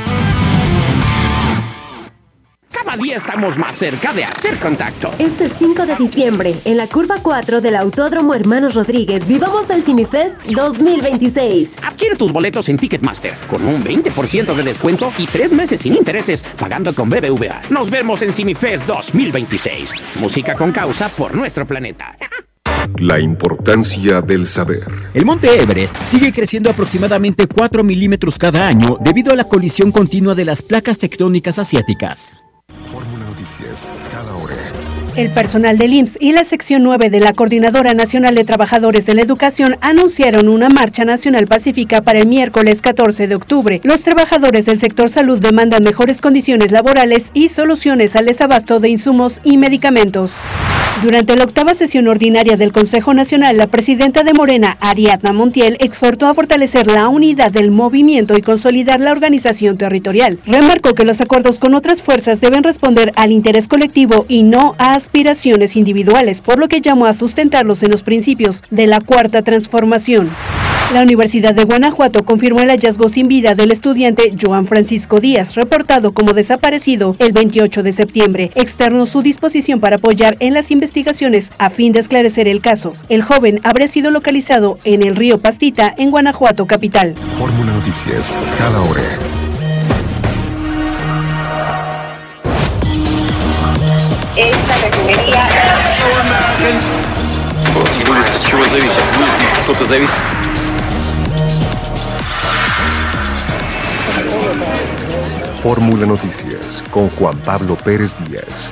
Cada día estamos más cerca de hacer contacto. Este 5 de diciembre, en la curva 4 del Autódromo Hermanos Rodríguez, vivamos el CineFest 2026. Adquiere tus boletos en Ticketmaster con un 20% de descuento y 3 meses sin intereses pagando con BBVA. Nos vemos en CineFest 2026. Música con causa por nuestro planeta. La importancia del saber. El monte Everest sigue creciendo aproximadamente 4 milímetros cada año debido a la colisión continua de las placas tectónicas asiáticas. Fórmula Noticias, cada hora. El personal del IMSS y la sección 9 de la Coordinadora Nacional de Trabajadores de la Educación anunciaron una marcha nacional pacífica para el miércoles 14 de octubre. Los trabajadores del sector salud demandan mejores condiciones laborales y soluciones al desabasto de insumos y medicamentos. Durante la 8ª sesión ordinaria del Consejo Nacional, la presidenta de Morena, Ariadna Montiel, exhortó a fortalecer la unidad del movimiento y consolidar la organización territorial. Remarcó que los acuerdos con otras fuerzas deben responder al interés colectivo y no a aspiraciones individuales, por lo que llamó a sustentarlos en los principios de la Cuarta Transformación. La Universidad de Guanajuato confirmó el hallazgo sin vida del estudiante Joan Francisco Díaz, reportado como desaparecido el 28 de septiembre. Externó su disposición para apoyar en las investigaciones a fin de esclarecer el caso. El joven habría sido localizado en el río Pastita, en Guanajuato capital. Fórmula Noticias, cada hora. Esta refinería... Fórmula Noticias con Juan Pablo Pérez Díaz.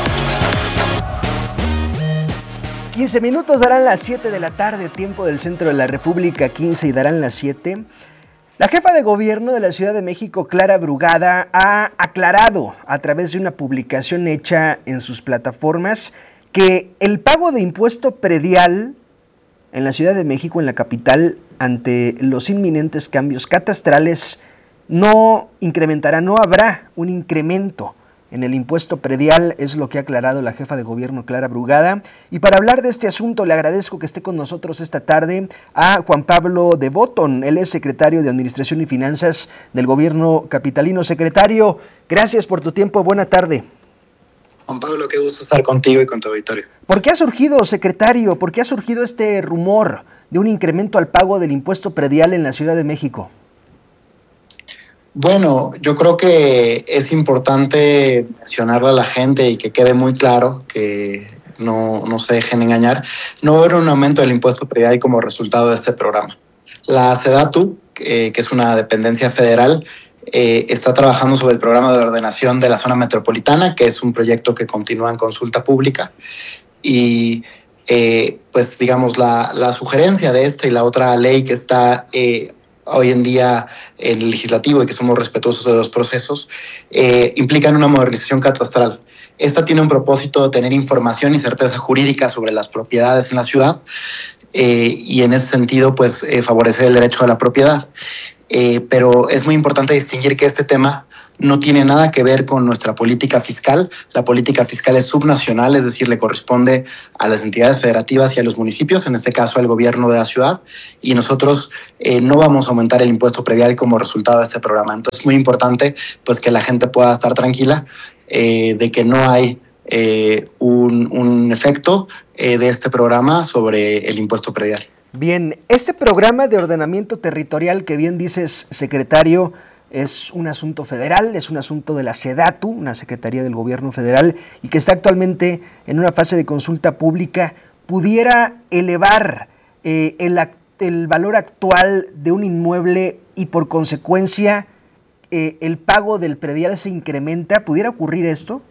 15 minutos darán las 7 de la tarde, tiempo del centro de la República, 15 y darán las 7. La jefa de gobierno de la Ciudad de México, Clara Brugada, ha aclarado a través de una publicación hecha en sus plataformas que el pago de impuesto predial en la Ciudad de México, en la capital, ante los inminentes cambios catastrales, no incrementará, no habrá un incremento en el impuesto predial, es lo que ha aclarado la jefa de gobierno Clara Brugada. Y para hablar de este asunto le agradezco que esté con nosotros esta tarde a Juan Pablo de Botton, él es secretario de Administración y Finanzas del gobierno capitalino. Secretario, gracias por tu tiempo, buena tarde. Juan Pablo, qué gusto estar contigo y con tu auditorio. ¿Por qué ha surgido, secretario, por qué ha surgido este rumor de un incremento al pago del impuesto predial en la Ciudad de México? Bueno, yo creo que es importante mencionarle a la gente y que quede muy claro que no se dejen engañar. No va a haber un aumento del impuesto predial como resultado de este programa. La SEDATU, que es una dependencia federal, está trabajando sobre el programa de ordenación de la zona metropolitana, que es un proyecto que continúa en consulta pública. Y pues digamos la sugerencia de esta y la otra ley que está hoy en día en el legislativo y que somos respetuosos de los procesos, implican una modernización catastral. Esta tiene un propósito de tener información y certeza jurídica sobre las propiedades en la ciudad y en ese sentido pues favorecer el derecho a la propiedad. pero es muy importante distinguir que este tema no tiene nada que ver con nuestra política fiscal. La política fiscal es subnacional, es decir, le corresponde a las entidades federativas y a los municipios, en este caso al gobierno de la ciudad, y nosotros no vamos a aumentar el impuesto predial como resultado de este programa. Entonces es muy importante pues, que la gente pueda estar tranquila de que no hay un efecto de este programa sobre el impuesto predial. Bien, este programa de ordenamiento territorial que bien dices, secretario, es un asunto federal, es un asunto de la SEDATU, una secretaría del gobierno federal, y que está actualmente en una fase de consulta pública. ¿Pudiera elevar el valor actual de un inmueble y por consecuencia el pago del predial se incrementa? ¿Pudiera ocurrir esto?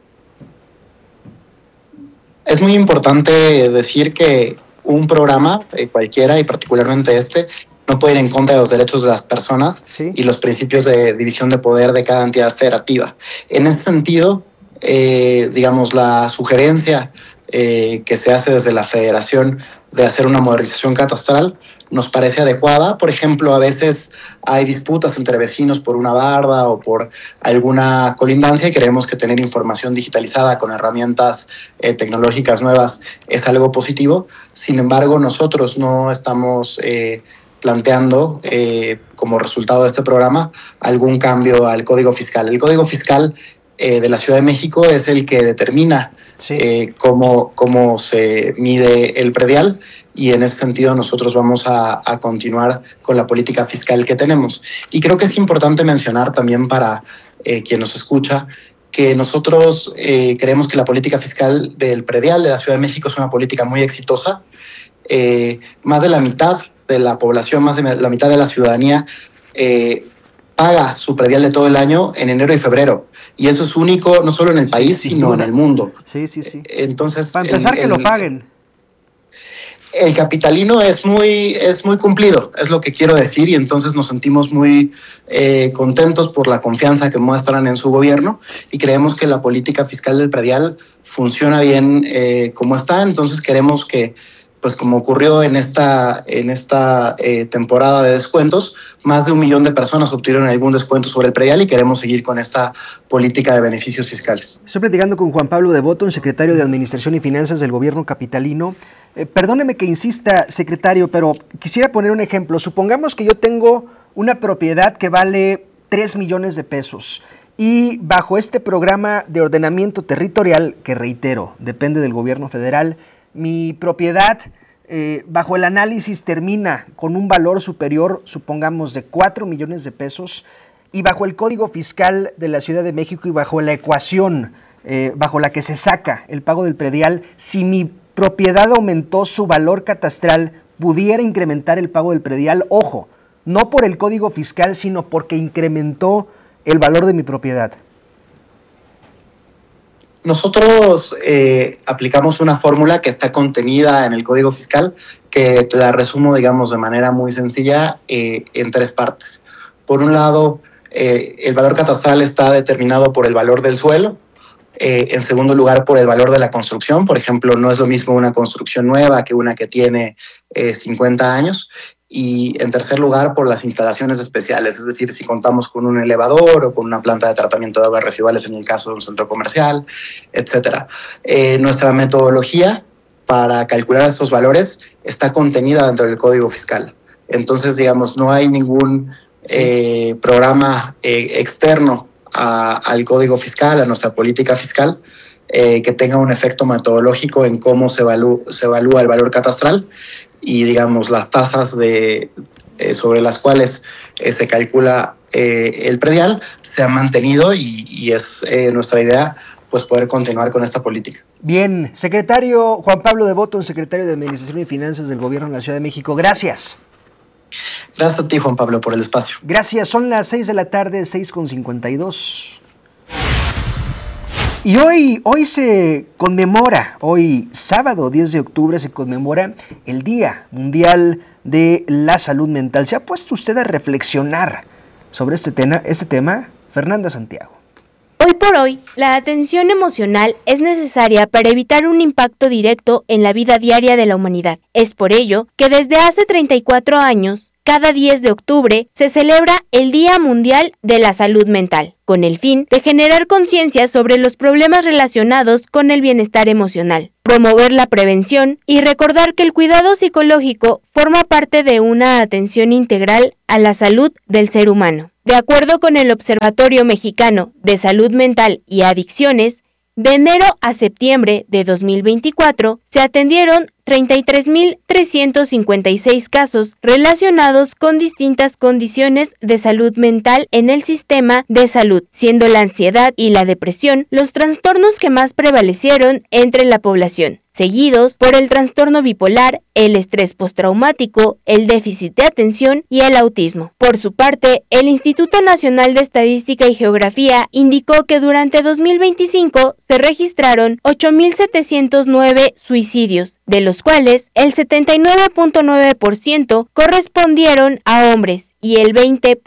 Es muy importante decir que un programa, cualquiera y particularmente este, no puede ir en contra de los derechos de las personas y los principios de división de poder de cada entidad federativa. En ese sentido, digamos, la sugerencia que se hace desde la federación de hacer una modernización catastral nos parece adecuada. Por ejemplo, a veces hay disputas entre vecinos por una barda o por alguna colindancia y creemos que tener información digitalizada con herramientas tecnológicas nuevas es algo positivo. Sin embargo, nosotros no estamos planteando como resultado de este programa algún cambio al Código Fiscal. El Código Fiscal de la Ciudad de México es el que determina cómo se mide el predial, y en ese sentido nosotros vamos a continuar con la política fiscal que tenemos. Y creo que es importante mencionar también para quien nos escucha que nosotros creemos que la política fiscal del predial de la Ciudad de México es una política muy exitosa. Más de la mitad de la población, más de la mitad de la ciudadanía paga su predial de todo el año en enero y febrero. Y eso es único no solo en el país, sino en el mundo. Sí. Entonces, para empezar, que lo paguen. El capitalino es muy cumplido, es lo que quiero decir, y entonces nos sentimos muy contentos por la confianza que muestran en su gobierno y creemos que la política fiscal del predial funciona bien como está. Entonces queremos que, pues como ocurrió en esta temporada de descuentos, más de 1 millón de personas obtuvieron algún descuento sobre el predial y queremos seguir con esta política de beneficios fiscales. Estoy platicando con Juan Pablo de Botton, secretario de Administración y Finanzas del gobierno capitalino. Perdóneme que insista, secretario, pero quisiera poner un ejemplo. Supongamos que yo tengo una propiedad que vale 3 millones de pesos y bajo este programa de ordenamiento territorial, que reitero, depende del gobierno federal, mi propiedad bajo el análisis termina con un valor superior, supongamos, de 4 millones de pesos, y bajo el Código Fiscal de la Ciudad de México y bajo la ecuación bajo la que se saca el pago del predial, si mi propiedad aumentó su valor catastral, pudiera incrementar el pago del predial. Ojo, no por el Código Fiscal, sino porque incrementó el valor de mi propiedad. Nosotros aplicamos una fórmula que está contenida en el Código Fiscal, que te la resumo, digamos, de manera muy sencilla en 3 partes. Por un lado, el valor catastral está determinado por el valor del suelo. En segundo lugar, por el valor de la construcción. Por ejemplo, no es lo mismo una construcción nueva que una que tiene 50 años. Y en tercer lugar, por las instalaciones especiales, es decir, si contamos con un elevador o con una planta de tratamiento de aguas residuales en el caso de un centro comercial, etc. Nuestra metodología para calcular estos valores está contenida dentro del Código Fiscal. Entonces, digamos, no hay ningún programa externo al Código Fiscal, a nuestra política fiscal, que tenga un efecto metodológico en cómo se evalúa el valor catastral, y digamos las tasas sobre las cuales se calcula el predial se han mantenido, y es nuestra idea pues poder continuar con esta política. Bien, secretario Juan Pablo de Botton, secretario de Administración y Finanzas del Gobierno de la Ciudad de México, gracias. Gracias a ti, Juan Pablo, por el espacio. Gracias, son las 6 de la tarde, 6:52. Y hoy se conmemora, hoy sábado 10 de octubre se conmemora el Día Mundial de la Salud Mental. ¿Se ha puesto usted a reflexionar sobre este tema? Fernanda Santiago. Hoy por hoy, la atención emocional es necesaria para evitar un impacto directo en la vida diaria de la humanidad. Es por ello que desde hace 34 años, cada 10 de octubre se celebra el Día Mundial de la Salud Mental, con el fin de generar conciencia sobre los problemas relacionados con el bienestar emocional, promover la prevención y recordar que el cuidado psicológico forma parte de una atención integral a la salud del ser humano. De acuerdo con el Observatorio Mexicano de Salud Mental y Adicciones, de enero a septiembre de 2024 se atendieron 33.356 casos relacionados con distintas condiciones de salud mental en el sistema de salud, siendo la ansiedad y la depresión los trastornos que más prevalecieron entre la población, seguidos por el trastorno bipolar, el estrés postraumático, el déficit de atención y el autismo. Por su parte, el Instituto Nacional de Estadística y Geografía indicó que durante 2025 se registraron 8.709 suicidios, de los cuales el 79.9% correspondieron a hombres y el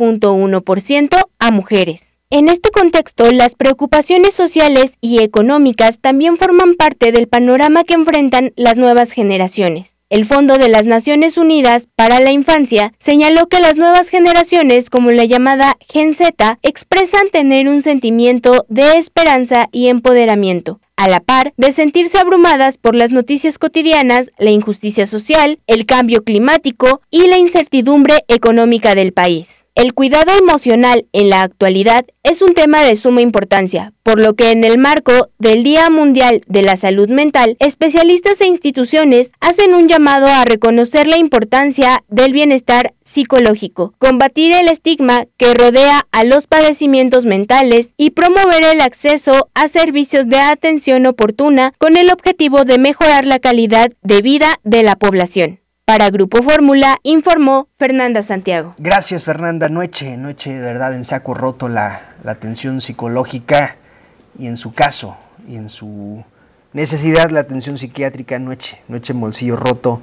20.1% a mujeres. En este contexto, las preocupaciones sociales y económicas también forman parte del panorama que enfrentan las nuevas generaciones. El Fondo de las Naciones Unidas para la Infancia señaló que las nuevas generaciones, como la llamada Gen Z, expresan tener un sentimiento de esperanza y empoderamiento, a la par de sentirse abrumadas por las noticias cotidianas, la injusticia social, el cambio climático y la incertidumbre económica del país. El cuidado emocional en la actualidad es un tema de suma importancia, por lo que en el marco del Día Mundial de la Salud Mental, especialistas e instituciones hacen un llamado a reconocer la importancia del bienestar psicológico, combatir el estigma que rodea a los padecimientos mentales y promover el acceso a servicios de atención oportuna con el objetivo de mejorar la calidad de vida de la población. Para Grupo Fórmula, informó Fernanda Santiago. Gracias, Fernanda. Noche de verdad en saco roto la atención psicológica y en su caso, y en su necesidad, la atención psiquiátrica, noche en bolsillo roto.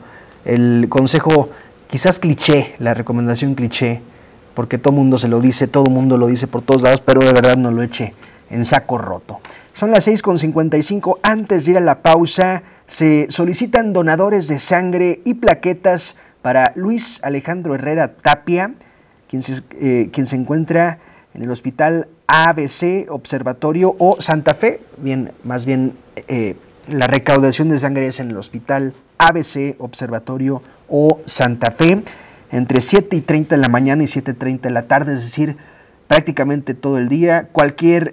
El consejo quizás cliché, la recomendación cliché, porque todo mundo se lo dice, todo mundo lo dice por todos lados, pero de verdad no lo eche en saco roto. Son las 6:55. Antes de ir a la pausa, se solicitan donadores de sangre y plaquetas para Luis Alejandro Herrera Tapia, quien se encuentra en el Hospital ABC Observatorio o Santa Fe. Más bien la recaudación de sangre es en el Hospital ABC Observatorio o Santa Fe, entre 7:30 de la mañana y 7:30 de la tarde, es decir, prácticamente todo el día. Cualquier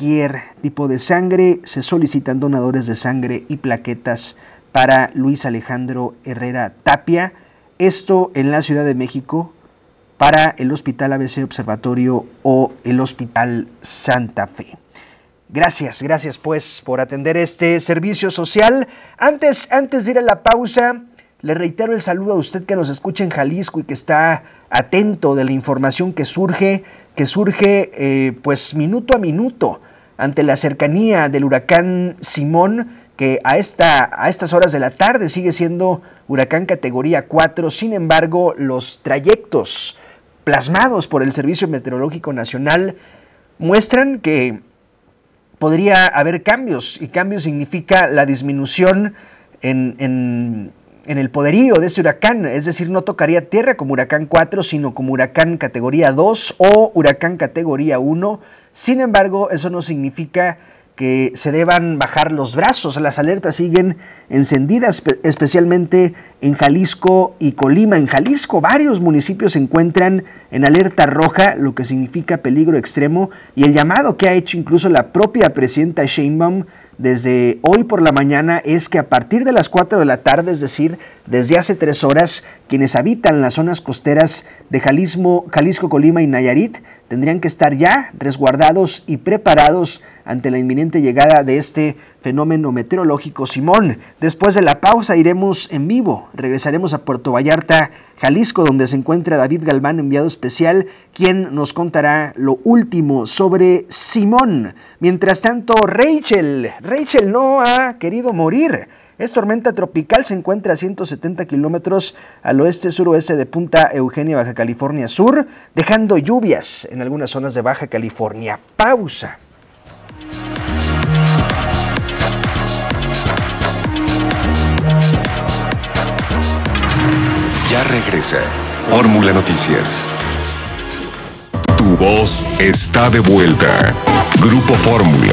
tipo de sangre, se solicitan donadores de sangre y plaquetas para Luis Alejandro Herrera Tapia. Esto en la Ciudad de México para el Hospital ABC Observatorio o el Hospital Santa Fe. Gracias pues por atender este servicio social. Antes de ir a la pausa, le reitero el saludo a usted que nos escucha en Jalisco y que está atento de la información que surge pues minuto a minuto ante la cercanía del huracán Simón, que a estas horas de la tarde sigue siendo huracán categoría 4. Sin embargo, los trayectos plasmados por el Servicio Meteorológico Nacional muestran que podría haber cambios, y cambio significa la disminución en el poderío de este huracán, es decir, no tocaría tierra como huracán 4, sino como huracán categoría 2 o huracán categoría 1. Sin embargo, eso no significa que se deban bajar los brazos. Las alertas siguen encendidas, especialmente en Jalisco y Colima. En Jalisco, varios municipios se encuentran en alerta roja, lo que significa peligro extremo, y el llamado que ha hecho incluso la propia presidenta Sheinbaum desde hoy por la mañana es que a partir de las 4 de la tarde, es decir, desde hace 3 horas, quienes habitan las zonas costeras de Jalisco, Colima y Nayarit tendrían que estar ya resguardados y preparados ante la inminente llegada de este fenómeno meteorológico Simón. Después de la pausa iremos en vivo, regresaremos a Puerto Vallarta, Jalisco, donde se encuentra David Galván, enviado especial, quien nos contará lo último sobre Simón. Mientras tanto, Rachel no ha querido morir. Es tormenta tropical, se encuentra a 170 kilómetros al oeste-suroeste de Punta Eugenia, Baja California Sur, dejando lluvias en algunas zonas de Baja California. Pausa. Ya regresa Fórmula Noticias. Tu voz está de vuelta. Grupo Fórmula.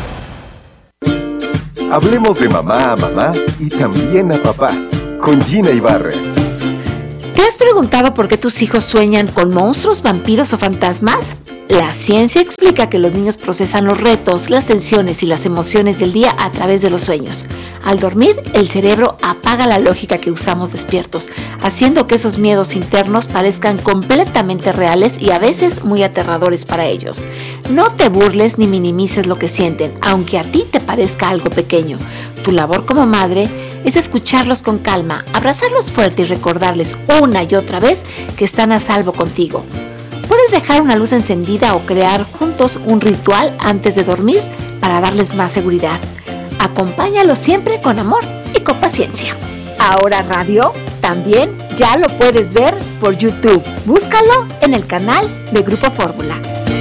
Hablemos de mamá a mamá y también a papá, con Gina Ibarra. ¿Te has preguntado por qué tus hijos sueñan con monstruos, vampiros o fantasmas? La ciencia explica que los niños procesan los retos, las tensiones y las emociones del día a través de los sueños. Al dormir, el cerebro apaga la lógica que usamos despiertos, haciendo que esos miedos internos parezcan completamente reales y a veces muy aterradores para ellos. No te burles ni minimices lo que sienten, aunque a ti te parezca algo pequeño. Tu labor como madre es escucharlos con calma, abrazarlos fuerte y recordarles una y otra vez que están a salvo contigo. Puedes dejar una luz encendida o crear juntos un ritual antes de dormir para darles más seguridad. Acompáñalos siempre con amor y con paciencia. Ahora Radio también ya lo puedes ver por YouTube. Búscalo en el canal de Grupo Fórmula.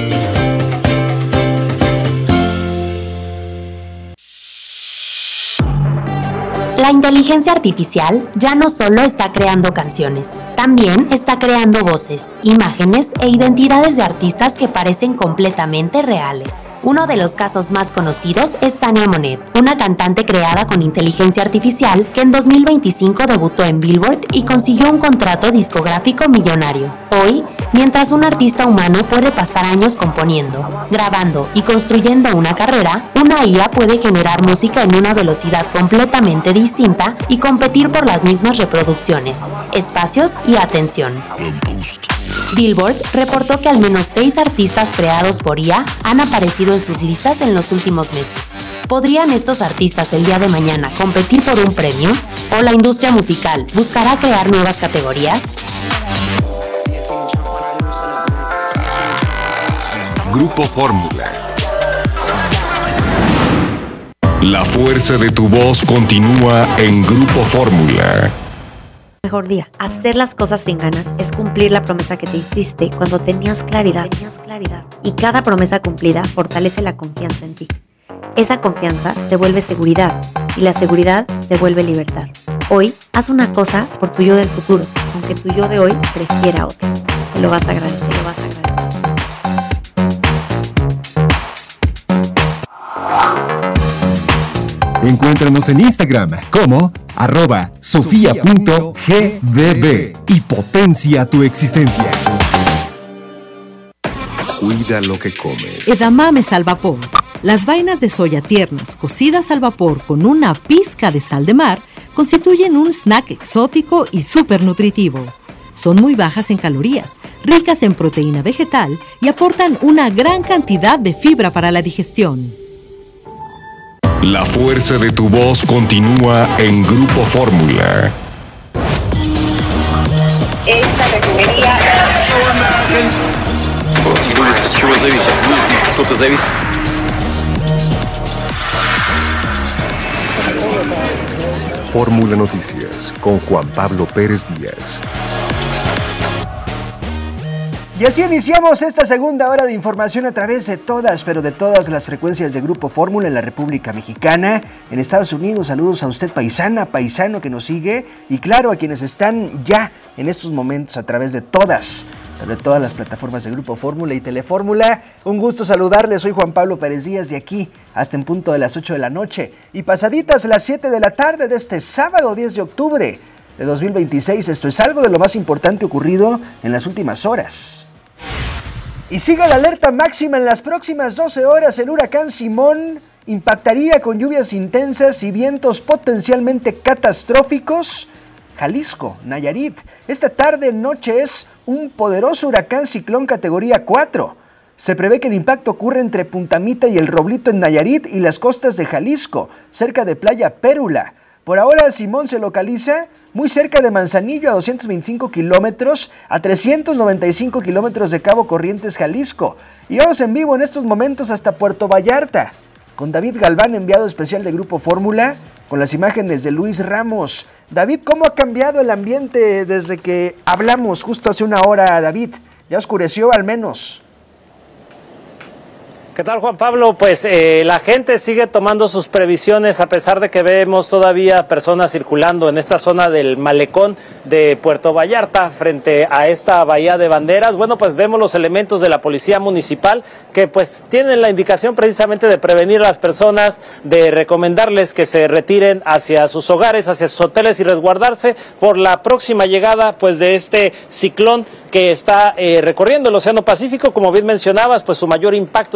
La inteligencia artificial ya no solo está creando canciones, también está creando voces, imágenes e identidades de artistas que parecen completamente reales. Uno de los casos más conocidos es Sania Monet, una cantante creada con inteligencia artificial que en 2025 debutó en Billboard y consiguió un contrato discográfico millonario. Hoy, mientras un artista humano puede pasar años componiendo, grabando y construyendo una carrera, una IA puede generar música en una velocidad completamente distinta y competir por las mismas reproducciones, espacios y atención. Billboard reportó que al menos 6 artistas creados por IA han aparecido en sus listas en los últimos meses. ¿Podrían estos artistas el día de mañana competir por un premio? ¿O la industria musical buscará crear nuevas categorías? Grupo Fórmula. La fuerza de tu voz continúa en Grupo Fórmula. Mejor día. Hacer las cosas sin ganas es cumplir la promesa que te hiciste cuando tenías claridad. Y cada promesa cumplida fortalece la confianza en ti. Esa confianza te vuelve seguridad y la seguridad te vuelve libertad. Hoy, haz una cosa por tu yo del futuro, aunque tu yo de hoy prefiera otra. Te lo vas a agradecer, Encuéntranos en Instagram como @sofia.gbb y potencia tu existencia. Cuida lo que comes. Edamames al vapor. Las vainas de soya tiernas cocidas al vapor con una pizca de sal de mar constituyen un snack exótico y súper nutritivo. Son muy bajas en calorías, ricas en proteína vegetal y aportan una gran cantidad de fibra para la digestión. La fuerza de tu voz continúa en Grupo Fórmula. Esta refinería... Fórmula Noticias con Juan Pablo Pérez Díaz. Y así iniciamos esta segunda hora de información a través de todas, pero de todas las frecuencias de Grupo Fórmula en la República Mexicana, en Estados Unidos. Saludos a usted, paisana, paisano que nos sigue, y claro, a quienes están ya en estos momentos a través de todas las plataformas de Grupo Fórmula y Telefórmula. Un gusto saludarles, soy Juan Pablo Pérez Díaz, de aquí hasta en punto de las 8 de la noche y pasaditas las 7 de la tarde de este sábado 10 de octubre de 2026. Esto es algo de lo más importante ocurrido en las últimas horas. Y sigue la alerta máxima en las próximas 12 horas. El huracán Simón impactaría con lluvias intensas y vientos potencialmente catastróficos Jalisco, Nayarit. Esta tarde-noche es un poderoso huracán ciclón categoría 4. Se prevé que el impacto ocurre entre Punta Mita y El Roblito en Nayarit y las costas de Jalisco, cerca de Playa Pérula. Por ahora, Simón se localiza muy cerca de Manzanillo, a 225 kilómetros, a 395 kilómetros de Cabo Corrientes, Jalisco. Y vamos en vivo en estos momentos hasta Puerto Vallarta, con David Galván, enviado especial de Grupo Fórmula, con las imágenes de Luis Ramos. David, ¿cómo ha cambiado el ambiente desde que hablamos justo hace una hora, David? Ya oscureció al menos. ¿Qué tal, Juan Pablo? Pues la gente sigue tomando sus previsiones a pesar de que vemos todavía personas circulando en esta zona del malecón de Puerto Vallarta frente a esta bahía de banderas. Bueno, pues vemos los elementos de la policía municipal que pues tienen la indicación precisamente de prevenir a las personas, de recomendarles que se retiren hacia sus hogares, hacia sus hoteles y resguardarse por la próxima llegada pues de este ciclón que está recorriendo el Océano Pacífico. Como bien mencionabas, pues su mayor impacto